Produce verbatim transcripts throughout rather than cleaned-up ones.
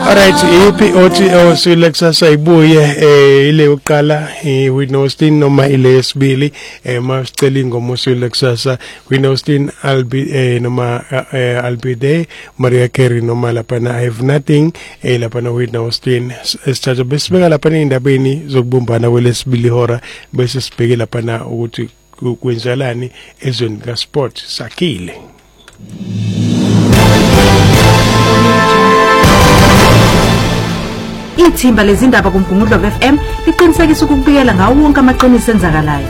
Alright, ipi othi osile kusasa ibuye eh ile uqala eh Whitney Houston noma ile yesibili eh masicela ingoma osile kusasa Whitney Houston I'll be eh noma eh, I'll be there Mariah Carey noma lapha na I have nothing eh lapha na Whitney Houston sithatha besibeka lapha indabeni zokubumbana kwelesibili hora bese sibheke lapha na ukuthi kwenzelani ezweni ka sport sakile. Ithimba lezindaba kumgungudlo F M liqinisekisa ukubikela ngawo wonke amaqiniso enzakalayo.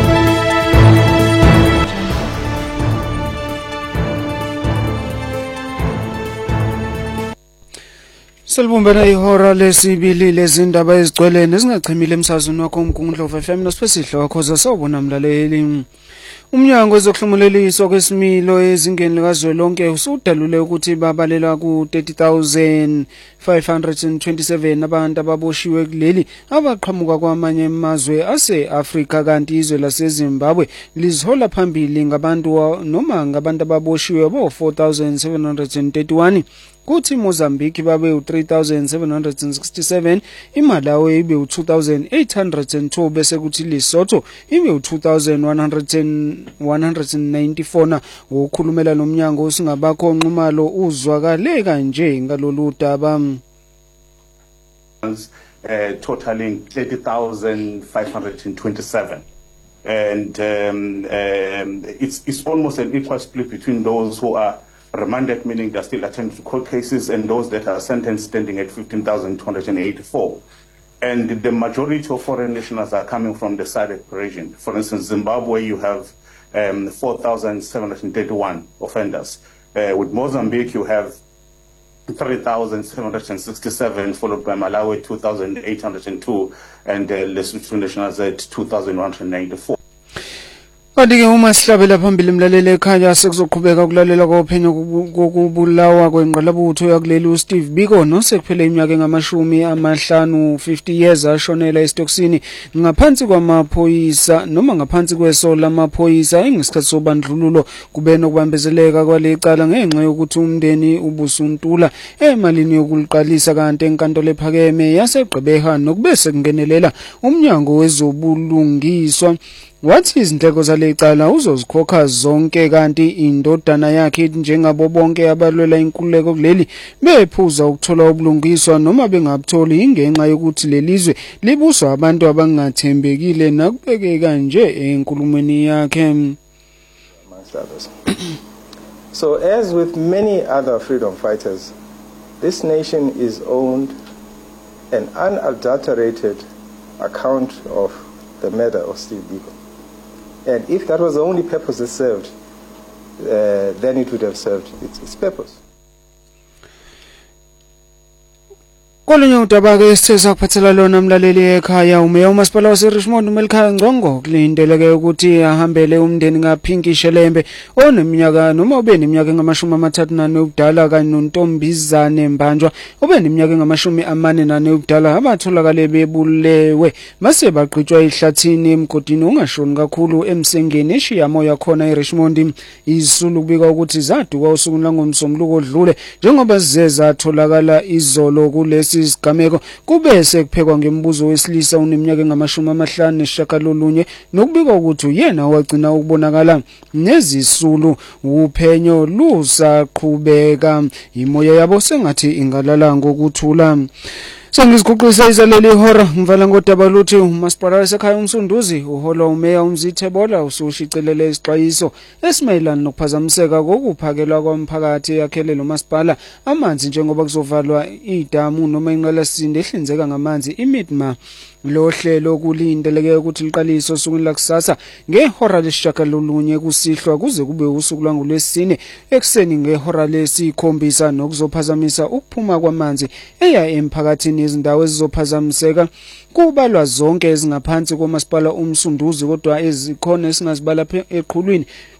Selbumbena ihora lesibili lezindaba ezigcwele nezingachimile emsazweni wakho umgungudlo F M nosipesihloko khoza sawubona mlaleli. Umnyango wezokuhlumuleliswa kwesimilo ezingeni likazwelonke usudalule ukuthi babalela ku thirty thousand five hundred twenty-seven abantu ababoshiwe kuleli abaqhamuka kwamanye amazwe ase-Afrika kanti izwe laseZimbabwe lizihola phambili ngabantu noma ngabantu ababoshiwe bo four thousand seven hundred thirty-one. Kuthi Mozambique babe u three thousand seven hundred sixty-seven, iMalawi ibe u two thousand eight hundred two bese kuthi Lesotho ibe u two thousand one hundred ninety-four. Na ukukhulumela nomnyango usingabakho nqumalo uzwakale kanje ngalolu daba. Uh, totaling thirty thousand five hundred twenty-seven, and um, um, it's it's almost an equal split between those who are remanded, meaning they're still attending to court cases, and those that are sentenced standing at fifteen thousand two hundred eighty-four. And the majority of foreign nationals are coming from the S A D C region. For instance, Zimbabwe, you have um, four thousand seven hundred thirty-one offenders. Uh, with Mozambique, you have three thousand seven hundred sixty-seven, followed by Malawi, two thousand eight hundred two, and uh, Lesotho nationals at two thousand one hundred ninety-four. Kodike uma sihlabela phambili mlaleli ekhaya sekuzoqhubeka ukulalela kophenyo kokubulawa kwengqalabutho yakuleli uSteve Biko nosekuphele iminyaka engamashumi amahlanu fifty years ashonela esitokisini ngaphansi kwamaphoyisa noma ngaphansi kweso lamaphoyisa engesikhathi sobandlululo kubena ukubambezeleka kwalecala ngenxa yokuthi umndeni ubusuntula emalini yokuliqalisa kanti enkantolo ephakeme yaseGqeberha nokubese kungenelela umnyango wezobulungiswa. Wathi izindleko zalecala uzozikhokha zonke kanti indodana yakhe njengabo bonke abalwela inkululeko kuleli bephuza ukuthola ubulungiswa noma bengabutholi ingenxa yokuthi lelizwe libuswa abantu abangathembekile nakubekeka nje enkulumweni yakhe. So as with many other freedom fighters, this nation is owned an unadulterated account of the murder of Steve Biko. And if that was the only purpose it served, uh, then it would have served its, its purpose. Kolunye udaba ke sithetha kuphathela lona mlaleli ekhaya umeya umasipala waseRichmond uMelikhaya Ngcongo kulindeleke ukuthi ahambele umndeni kaPinky Shelembe oneminyaka noma ube neminyaka engamashumi amathathu nane ubudala kanye noNtombizane Mbanjwa ube neminyaka engamashumi amane nane ubudala abatholakale bebulewe mase baqhitshwa ihlathini emgodini ungashoni kakhulu emsengeni eshiya moya khona eRichmond. Izulu kubika ukuthi zaduka usuku langomsombuluko odlule njengoba zizeza atholakala izolo kulesi isigameko kubese kuphekwa ngembuzo wesilisa uneminyaka engamashumi amahlanu neshakalolunye nokubika ukuthi uyena wagcina ukubonakala nezisulu. Uphenyo lusaqhubeka imoya yabo sengathi ingalala ngokuthula. Sengiziguqisa izaleli ihora ngivala ngodaba luthi umasipala wasekhaya uMsunduzi uhola umeya uMzithebola usushicelele isixwayiso esimayelana nokuphazamiseka kokuphakelwa komphakathi yakhelelo umasipala amanzi njengoba kuzovalwa idamu noma inqalasinde ehlinzeka ngamanzi iMidma. Lo hlelo kulindeleke ukuthi liqaliso osukwini lakusasa ngehora lesishakalolunye kusihlwa kuze kube usuku lwangolwesine ekseni ngehora lesikhombisa nokuzophazamisa ukuphuma kwamanzi eya emphakathini. Izindawo ezizophazamiseka kubalwa zonke ezingaphansi komasipala uMsunduzi kodwa ezikhona esingazibala eqhulwini